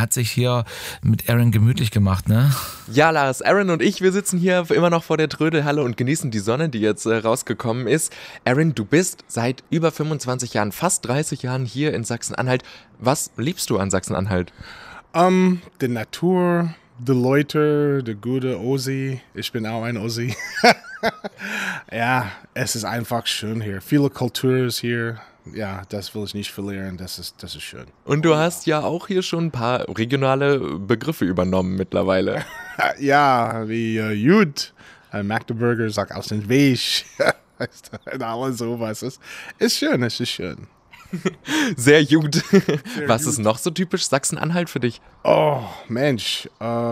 hat sich hier mit Aaron gemütlich gemacht, ne? Ja, Lars, Aaron und ich, wir sitzen hier immer noch vor der Trödelhalle und genießen die Sonne, die jetzt rausgekommen ist. Aaron, du bist seit über 25 Jahren, fast 30 Jahren hier in Sachsen-Anhalt. Was liebst du an Sachsen-Anhalt? Die Natur, die Leute, der gute Ossi. Ich bin auch ein Ossi. Ja, es ist einfach schön hier. Viele Kultur ist hier. Ja, das will ich nicht verlieren. Das ist schön. Und du hast ja auch hier schon ein paar regionale Begriffe übernommen mittlerweile. Ja, wie Jud, Magdeburger sagt aus dem Weg. Und alles sowas. Es ist schön. Sehr gut. Was ist noch so typisch Sachsen-Anhalt für dich? Oh, Mensch.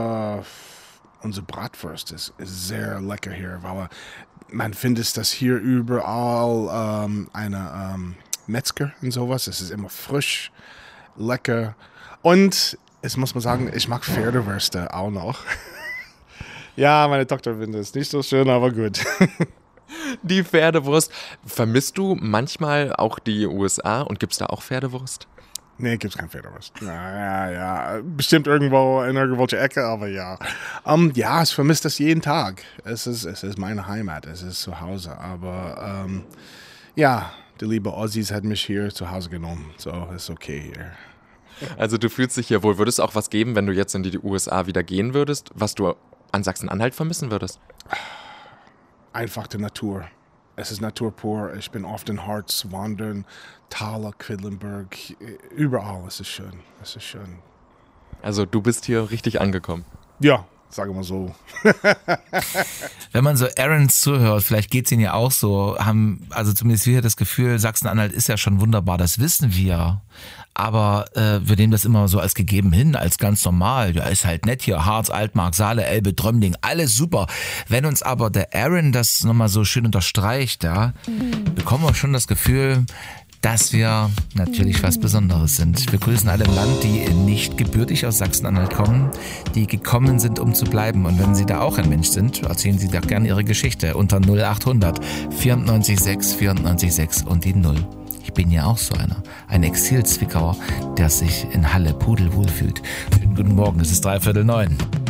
Unsere Bratwurst ist sehr lecker hier, weil man findet das hier überall eine Metzger und sowas. Es ist immer frisch, lecker. Und es muss man sagen, ich mag Pferdewürste auch noch. Ja, meine Tochter findet es nicht so schön, aber gut. Die Pferdewurst. Vermisst du manchmal auch die USA und gibt's da auch Pferdewurst? Nee, gibt's keine Pferdewurst. Ja. Bestimmt irgendwo in irgendwelche Ecke, aber ja. Ja, ich vermisse das jeden Tag. Es ist meine Heimat, es ist zu Hause. Aber ja, die liebe Aussies hat mich hier zu Hause genommen. So, ist okay hier. Also du fühlst dich hier wohl. Würde es auch was geben, wenn du jetzt in die USA wieder gehen würdest, was du an Sachsen-Anhalt vermissen würdest? Einfach die Natur. Es ist Natur pur. Ich bin oft in Harz wandern, Thaler, Quedlinburg, überall. Es ist schön. Also du bist hier richtig angekommen. Ja, sagen wir so. Wenn man so Aaron zuhört, vielleicht geht's ihnen ja auch so, also zumindest wir das Gefühl, Sachsen-Anhalt ist ja schon wunderbar, das wissen wir. Aber wir nehmen das immer so als gegeben hin, als ganz normal. Ja, ist halt nett hier, Harz, Altmark, Saale, Elbe, Drömling, alles super. Wenn uns aber der Aaron das nochmal so schön unterstreicht, ja, bekommen wir schon das Gefühl, dass wir natürlich was Besonderes sind. Wir grüßen alle im Land, die nicht gebürtig aus Sachsen-Anhalt kommen, die gekommen sind, um zu bleiben. Und wenn Sie da auch ein Mensch sind, erzählen Sie doch gerne Ihre Geschichte unter 0800 94 6 94 6 und die 0. Ich bin ja auch so einer. Ein Exil-Zwickauer, der sich in Halle pudelwohl fühlt. Schönen guten Morgen, es ist 8:45.